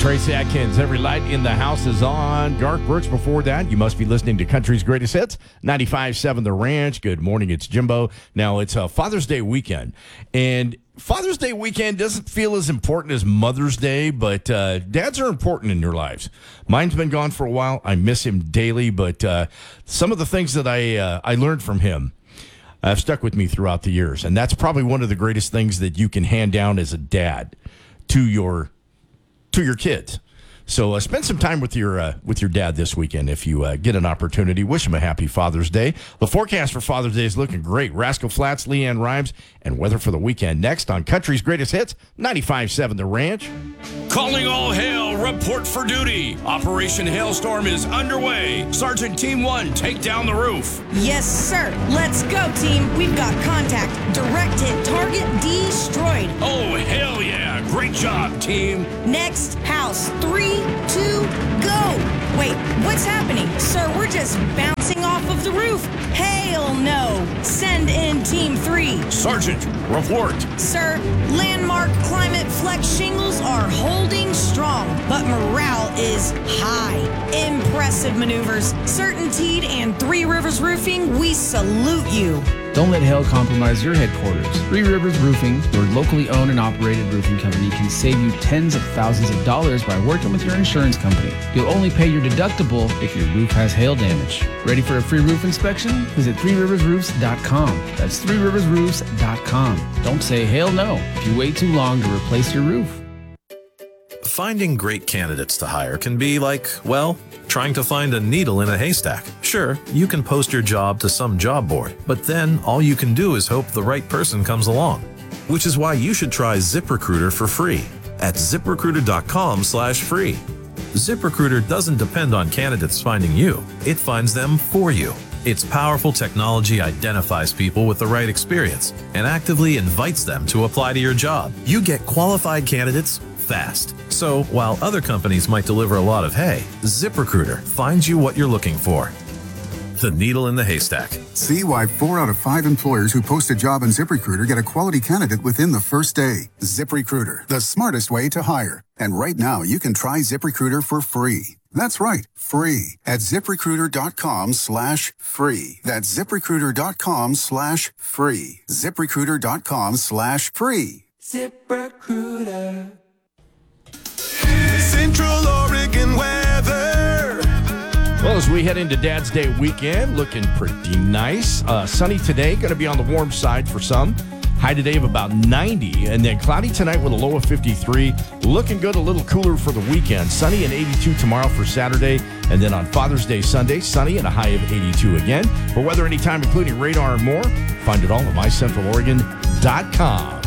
Trace Atkins, every light in the house is on. Garth Brooks before that. You must be listening to Country's Greatest Hits, 95.7 The Ranch. Good morning, it's Jimbo. Now, it's a Father's Day weekend, and Father's Day weekend doesn't feel as important as Mother's Day, but dads are important in your lives. Mine's been gone for a while. I miss him daily, but some of the things that I learned from him have stuck with me throughout the years, and that's probably one of the greatest things that you can hand down as a dad to your kids. So spend some time with your dad this weekend if you get an opportunity. Wish him a happy Father's Day. The forecast for Father's Day is looking great. Rascal Flatts, Leanne Rimes, and weather for the weekend next on Country's Greatest Hits, 95.7 The Ranch. Calling all hail, report for duty. Operation Hailstorm is underway. Sergeant Team 1, take down the roof. Yes, sir. Let's go, team. We've got contact. Direct hit target destroyed. Oh, hell yeah. Great job, team. Next house. 3, 2, go. Wait, what's happening? Sir, we're just bouncing off of the roof. Hell no. Send in Team 3. Sergeant, report. Sir, landmark climate flex shingles are holding strong, but morale is high. Impressive maneuvers. Certainteed and Three Rivers Roofing, we salute you. Don't let hail compromise your headquarters. Three Rivers Roofing, your locally owned and operated roofing company, can save you tens of thousands of dollars by working with your insurance company. You'll only pay your deductible if your roof has hail damage. Ready for a free roof inspection? Visit threeriversroofs.com. That's threeriversroofs.com. Don't say hail no if you wait too long to replace your roof. Finding great candidates to hire can be like, well, trying to find a needle in a haystack. Sure, you can post your job to some job board, but then all you can do is hope the right person comes along. Which is why you should try ZipRecruiter for free at ZipRecruiter.com/free. ZipRecruiter doesn't depend on candidates finding you. It finds them for you. Its powerful technology identifies people with the right experience and actively invites them to apply to your job. You get qualified candidates fast. So while other companies might deliver a lot of hay, ZipRecruiter finds you what you're looking for. The needle in the haystack. See why 4 out of 5 employers who post a job on ZipRecruiter get a quality candidate within the first day. ZipRecruiter, the smartest way to hire. And right now, you can try ZipRecruiter for free. That's right, free at ZipRecruiter.com/free. That's ZipRecruiter.com/free. ZipRecruiter.com/free. ZipRecruiter. Central Oregon weather. Well, as we head into Dad's Day weekend, looking pretty nice. Sunny today, going to be on the warm side for some. High today of about 90, and then cloudy tonight with a low of 53. Looking good, a little cooler for the weekend. Sunny and 82 tomorrow for Saturday, and then on Father's Day Sunday, sunny and a high of 82 again. For weather anytime, including radar and more, find it all at mycentraloregon.com.